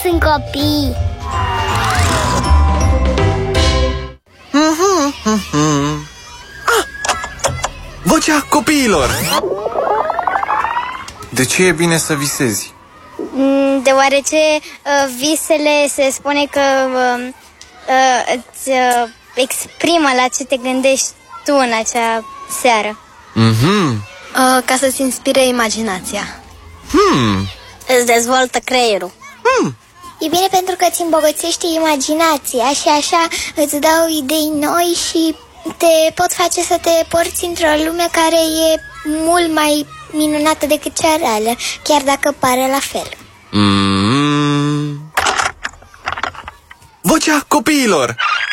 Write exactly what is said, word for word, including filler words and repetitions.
Sunt copii. Ah! Vocea copiilor. De ce e bine să visezi? Deoarece uh, visele se spune că uh, uh, îți uh, exprimă la ce te gândești tu în acea seară. Mhm. Uh, ca să-ți inspire imaginația. Hmm. Îți dezvoltă creierul. Hmm. E bine pentru că îți îmbogățește imaginația și așa îți dau idei noi și te pot face să te porți într-o lume care e mult mai minunată decât cea reală, chiar dacă pare la fel. Mm. Vocea copiilor.